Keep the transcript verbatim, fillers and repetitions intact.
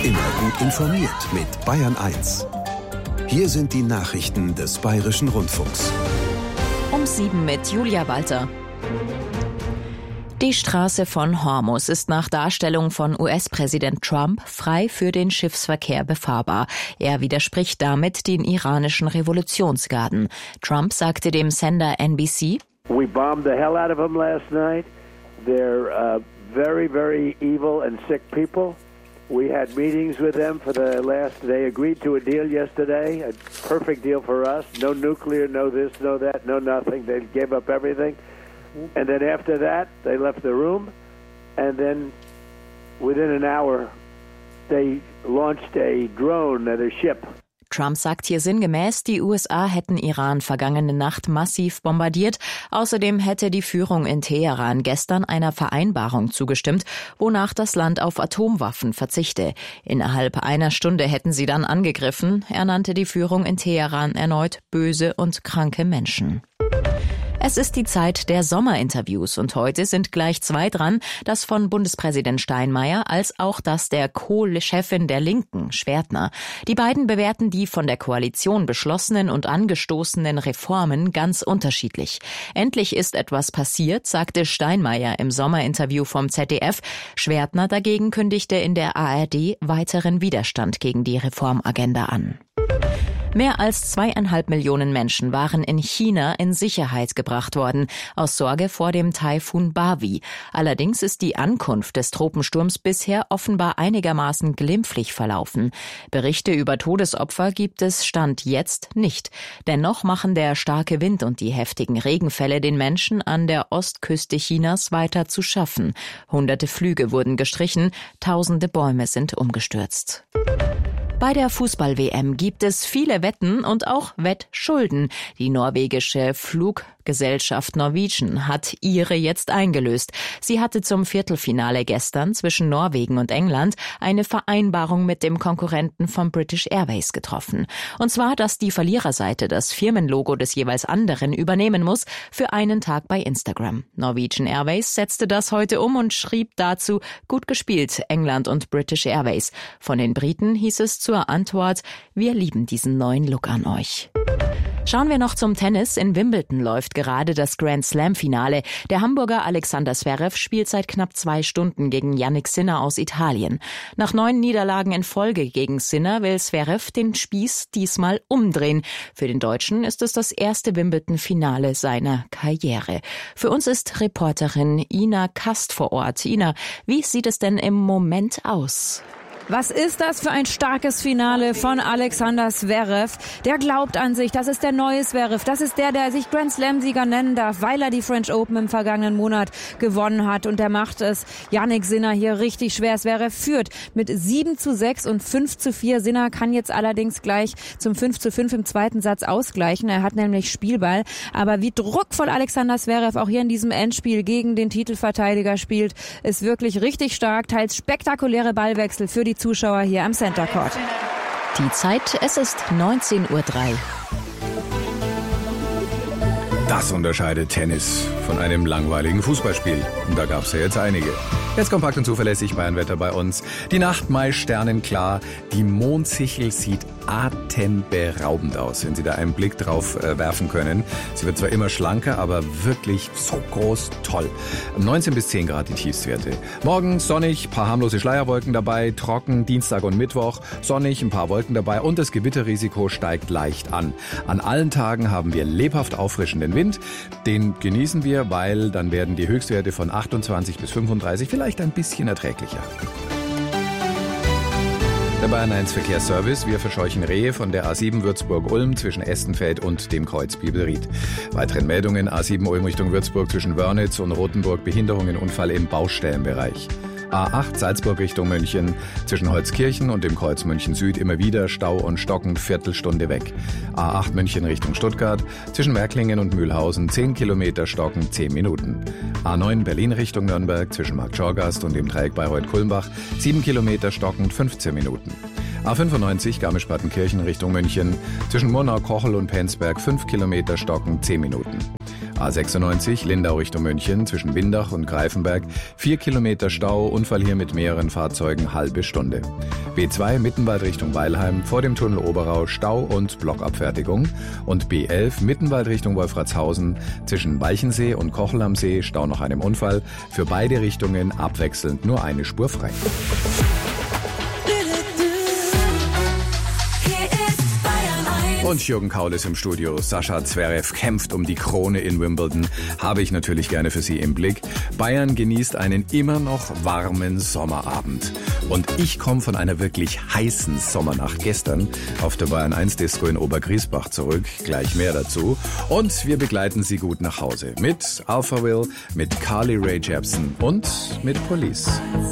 Immer gut informiert mit Bayern eins. Hier sind die Nachrichten des Bayerischen Rundfunks. Um sieben mit Julia Walter. Die Straße von Hormuz ist nach Darstellung von U S-Präsident Trump frei für den Schiffsverkehr befahrbar. Er widerspricht damit den iranischen Revolutionsgarden. Trump sagte dem Sender N B C: We bombed the hell out of them last night. They're uh, very, very evil and sick people. We had meetings with them for the last, they agreed to a deal yesterday, a perfect deal for us. No nuclear, no this, no that, no nothing. They gave up everything. And then after that, they left the room. And then within an hour, they launched a drone at a ship. Trump sagt hier sinngemäß, die U S A hätten Iran vergangene Nacht massiv bombardiert. Außerdem hätte die Führung in Teheran gestern einer Vereinbarung zugestimmt, wonach das Land auf Atomwaffen verzichte. Innerhalb einer Stunde hätten sie dann angegriffen. Er nannte die Führung in Teheran erneut böse und kranke Menschen. Es ist die Zeit der Sommerinterviews und heute sind gleich zwei dran, das von Bundespräsident Steinmeier als auch das der Co-Chefin der Linken, Schwertner. Die beiden bewerten die von der Koalition beschlossenen und angestoßenen Reformen ganz unterschiedlich. Endlich ist etwas passiert, sagte Steinmeier im Sommerinterview vom Z D F. Schwertner dagegen kündigte in der A R D weiteren Widerstand gegen die Reformagenda an. Mehr als zweieinhalb Millionen Menschen waren in China in Sicherheit gebracht worden, aus Sorge vor dem Taifun Bavi. Allerdings ist die Ankunft des Tropensturms bisher offenbar einigermaßen glimpflich verlaufen. Berichte über Todesopfer gibt es Stand jetzt nicht. Dennoch machen der starke Wind und die heftigen Regenfälle den Menschen an der Ostküste Chinas weiter zu schaffen. Hunderte Flüge wurden gestrichen, tausende Bäume sind umgestürzt. Bei der Fußball-W M gibt es viele Wetten und auch Wettschulden. Die norwegische Fluggesellschaft Norwegian hat ihre jetzt eingelöst. Sie hatte zum Viertelfinale gestern zwischen Norwegen und England eine Vereinbarung mit dem Konkurrenten von British Airways getroffen. Und zwar, dass die Verliererseite das Firmenlogo des jeweils anderen übernehmen muss für einen Tag bei Instagram. Norwegian Airways setzte das heute um und schrieb dazu: Gut gespielt, England und British Airways. Von den Briten hieß es zur Antwort: Wir lieben diesen neuen Look an euch. Schauen wir noch zum Tennis. In Wimbledon läuft gerade das Grand-Slam-Finale. Der Hamburger Alexander Zverev spielt seit knapp zwei Stunden gegen Jannik Sinner aus Italien. Nach neun Niederlagen in Folge gegen Sinner will Zverev den Spieß diesmal umdrehen. Für den Deutschen ist es das erste Wimbledon-Finale seiner Karriere. Für uns ist Reporterin Ina Kast vor Ort. Ina, wie sieht es denn im Moment aus? Was ist das für ein starkes Finale von Alexander Zverev? Der glaubt an sich, das ist der neue Zverev. Das ist der, der sich Grand Slam-Sieger nennen darf, weil er die French Open im vergangenen Monat gewonnen hat. Und der macht es Jannik Sinner hier richtig schwer. Zverev führt mit sieben zu sechs und fünf zu vier. Sinner kann jetzt allerdings gleich zum fünf zu fünf im zweiten Satz ausgleichen. Er hat nämlich Spielball. Aber wie druckvoll Alexander Zverev auch hier in diesem Endspiel gegen den Titelverteidiger spielt, ist wirklich richtig stark. Teils spektakuläre Ballwechsel für die Zuschauer hier am Center Court. Die Zeit, es ist neunzehn Uhr drei. Das unterscheidet Tennis von einem langweiligen Fußballspiel. Und da gab es ja jetzt einige. Jetzt kompakt und zuverlässig Bayernwetter bei uns. Die Nacht meist sternenklar. Die Mondsichel sieht atemberaubend aus, wenn Sie da einen Blick drauf äh, werfen können. Sie wird zwar immer schlanker, aber wirklich so groß, toll. neunzehn bis zehn Grad die Tiefstwerte. Morgen sonnig, paar harmlose Schleierwolken dabei, trocken, Dienstag und Mittwoch, sonnig, ein paar Wolken dabei und das Gewitterrisiko steigt leicht an. An allen Tagen haben wir lebhaft auffrischenden Wind. Den genießen wir, weil dann werden die Höchstwerte von achtundzwanzig bis fünfunddreißig vielleicht ein bisschen erträglicher. Der Bayern eins Verkehrsservice. Wir verscheuchen Rehe von der A sieben Würzburg-Ulm zwischen Estenfeld und dem Kreuz Bibelried. Weiteren Meldungen: A sieben Ulm Richtung Würzburg zwischen Wörnitz und Rothenburg, Behinderungen, Unfall im Baustellenbereich. A acht Salzburg Richtung München zwischen Holzkirchen und dem Kreuz München Süd immer wieder Stau und Stocken, Viertelstunde weg. A acht München Richtung Stuttgart zwischen Märklingen und Mühlhausen zehn Kilometer Stocken, zehn Minuten. A neun Berlin Richtung Nürnberg zwischen Marktschorgast und dem Dreieck Bayreuth-Kulmbach sieben Kilometer stockend, fünfzehn Minuten. A fünfundneunzig Garmisch-Partenkirchen Richtung München zwischen Murnau, Kochel und Penzberg fünf Kilometer stockend, zehn Minuten. A sechsundneunzig Lindau Richtung München zwischen Windach und Greifenberg. Vier Kilometer Stau, Unfall hier mit mehreren Fahrzeugen, halbe Stunde. B zwei Mittenwald Richtung Weilheim, vor dem Tunnel Oberau Stau und Blockabfertigung. Und B elf Mittenwald Richtung Wolfratshausen zwischen Walchensee und Kochel am See, Stau nach einem Unfall. Für beide Richtungen abwechselnd nur eine Spur frei. Und Jürgen Kaul ist im Studio. Sascha Zverev kämpft um die Krone in Wimbledon. Habe ich natürlich gerne für Sie im Blick. Bayern genießt einen immer noch warmen Sommerabend. Und ich komme von einer wirklich heißen Sommernacht gestern auf der Bayern eins Disco in Obergriesbach zurück. Gleich mehr dazu. Und wir begleiten Sie gut nach Hause. Mit Alphaville, mit Carly Rae Jepsen und mit Police.